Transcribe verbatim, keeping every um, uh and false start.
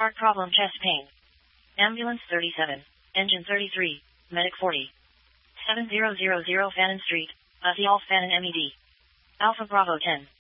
Heart problem, chest pain. Ambulance thirty-seven. Engine thirty-three. Medic forty. seven zero zero zero Fannin Street. Aziolf Fannin M E D. Alpha Bravo ten.